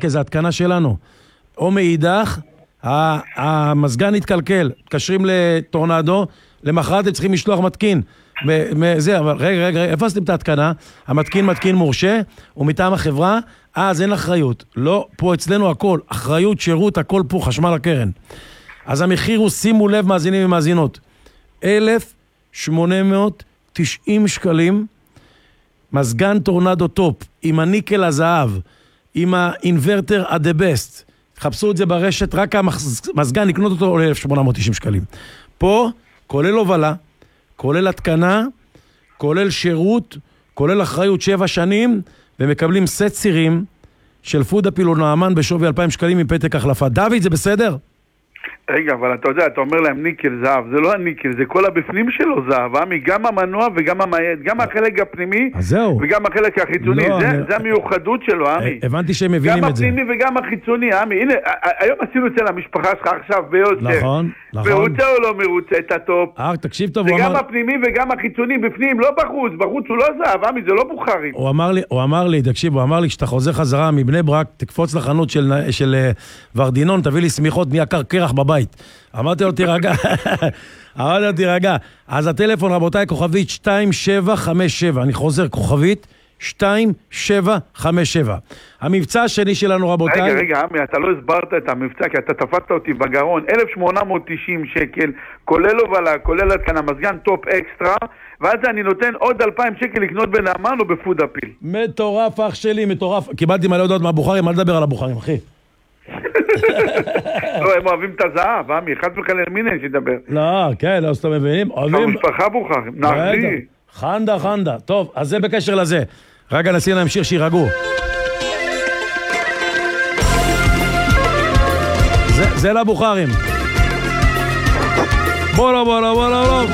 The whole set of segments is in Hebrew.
שקל, זה התקנה שלנו. או מאידך, המזגן התקלקל, מתקשרים לטורנדו, למחרת הם צריכים לשלוח מתקין. אבל רגע, איפה עשיתם את ההתקנה? המתקין מתקין מורשה, ומטעם החברה, אז אין אחריות. לא, פה אצלנו הכל, אחריות, שירות, הכל פה, חשמל הקרן. אז המחיר הוא, שימו לב, מאזינים ומאזינות, 1,890 שקלים, מזגן טורנדו טופ, עם הניקל הזהב, עם האינברטר עד הבסט. חפשו את זה ברשת, רק המזגן, לקנות אותו עולה 1,890 שקלים. פה, כולל הובלה, כולל התקנה, כולל שירות, כולל אחריות 7 שנים, ומקבלים סט צירים של פודאפיל או נעמן בשווי 2,000 שקלים עם פתק החלפה. דוד, זה בסדר? רגע, אבל אתה יודע, אתה אומר להם ניקל זהב, זה לא הניקל, זה כל הבפנים שלו זהב, עמי, גם המנוע וגם המעד, גם החלק הפנימי וגם החלק החיצוני, זה המיוחדות שלו, עמי. הבנתי שהם מבינים את זה. גם הפנימי וגם החיצוני, עמי. הנה, היום עשינו אצל המשפחה שלך עכשיו ביותר. נכון. מרוצה או לא מרוצה, את הטופ. תקשיב טוב, זה גם הפנימי וגם החיצוני בפנים, לא בחוץ, בחוץ הוא לא זהב, עמי, זה לא בוכרים. הוא אמר לי, תקשיב, הוא אמר לי, כשאתה חוזר חזרה מבני ברק, תקפוץ לחנות של ורדינון, תביא לי סמיכות, נהיה קרח בבית. אמרתי לו, תירגע. אז הטלפון, רבותיי, כוכבית 2757. אני חוזר, כוכבית 2757. המבצע השני שלנו, רבותיי... רגע, עמי, אתה לא הסברת את המבצע, כי אתה תפסת אותי בגרון. 1,890 שקל, כולל הובלה, כולל התקנה, מזגן טופ אקסטרה, ואז אני נותן עוד 2,000 שקל לקנות בנעמן או בפודאפיל. מטורף, אח שלי, מטורף. קיבלתי מלא הודעות מהבוכרים, מה לדבר על הבוכרים, אחי? לא, הם אוהבים את הזהב, עמי, חד וחלילה מין אין שידבר. לא, כן, לא שאתה מבינים. המשפחה בוכרים, נחי. חנדה. טוב, אז זה בקשר לזה. רגע, נשים להם שיר שירגעו. זה לבוכרים. בולו.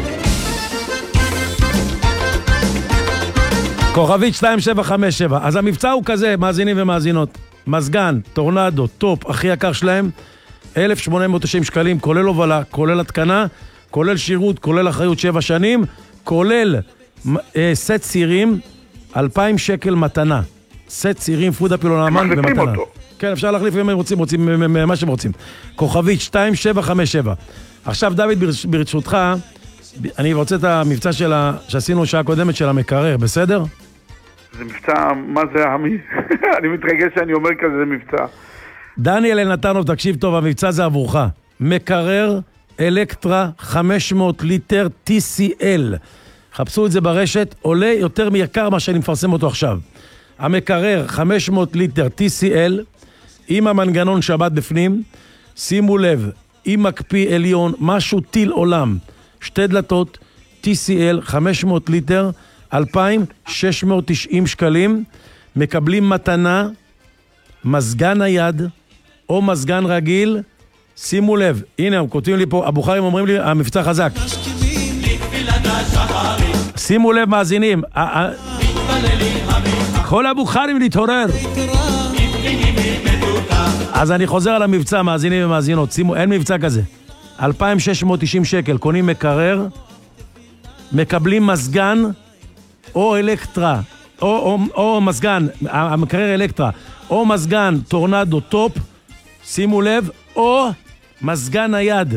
כוכבית 2757. אז המבצע הוא כזה, מאזינים ומאזינות. מזגן, טורנדו, טופ, הכי יקר שלהם, 1,890 שקלים, כולל הובלה, כולל התקנה, כולל שירות, כולל אחריות 7 שנים, כולל סט צירים, 2,000 שקל מתנה. סט צירים, פודאפיל או נעמן במתנה. כן, אפשר להחליף אם הם רוצים מה שהם רוצים. כוכבית 2757. עכשיו, דוד, ברשותך, אני רוצה את המבצע שעשינו שעה קודמת של המקרר, בסדר? זה מבצע, מה זה עמי? אני מתרגש שאני אומר כזה, זה מבצע. דניאל אלנתנוב, תקשיב טוב, המבצע זה עבורך. מקרר אלקטרה 500 ליטר TCL. חפשו את זה ברשת, עולה יותר מיקר מה שאני מפרסם אותו עכשיו. המקרר 500 ליטר TCL, עם המנגנון שבת בפנים, שימו לב, עם מקפיא עליון, משהו טיל עולם, 2 דלתות, TCL 500 ליטר, 2,690 שקלים, מקבלים מתנה, מזגן נייד, או מזגן רגיל, שימו לב, הנה, הם כותבים לי פה, הבוכרים אומרים לי, המבצע חזק. שימו לב, מאזינים, כל הבוכרים להתעורר. אז אני חוזר על המבצע, מאזינים ומאזינות, שימו, אין מבצע כזה. 2,690 שקל, קונים מקרר, מקבלים מזגן, או אלקטרה, או מזגן, המקרר אלקטרה, או מזגן טורנדו טופ, שימו לב, או מזגן נייד,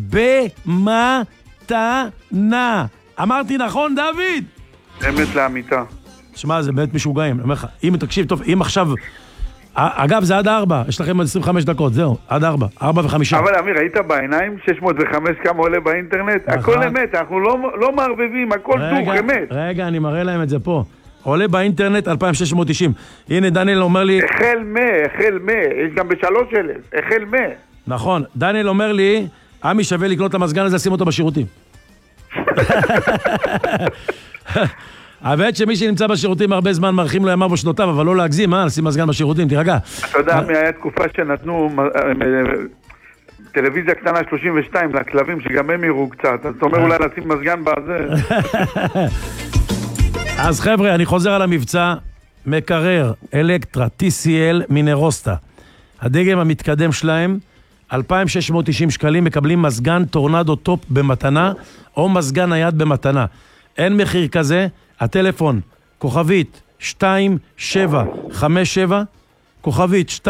במתנה. אמרתי נכון, דוד? אמת לאמיתה. שמע, זה באמת משוגעים. אם תקשיב טוב, אם עכשיו... אגב, זה עד 4, יש לכם 25 דקות, זהו, עד 4, 4 ו5. אבל אמיר, היית בעיניים, 605 כמה עולה באינטרנט? הכל אמת, אנחנו לא מערבבים, הכל דוך, אמת. רגע, אני מראה להם את זה פה. עולה באינטרנט 2,690. הנה, דניאל אומר לי... החל מה, יש גם ב3,000, החל מה. נכון, דניאל אומר לי, עמי שווה לקנות את המזגן הזה, שים אותו בשירותים. האמת שמי שנמצא בשירותים הרבה זמן מרחים לו ימיו ושנותיו, אבל לא להגזים, לשים מזגן בשירותים, תירגע. אתה יודע, היה תקופה שנתנו טלוויזיה קטנה 32 לכלבים, שגם הם יראו קצת, אז אתה אומר אולי לשים מזגן בזה. אז חבר'ה, אני חוזר על המבצע, מקרר, אלקטרה, TCL, מינרוסטה. הדגם המתקדם שלהם, 2,690 שקלים, מקבלים מזגן טורנדו טופ במתנה, או מזגן נייד במתנה. אין מחיר כזה, הטלפון, כוכבית 2757, כוכבית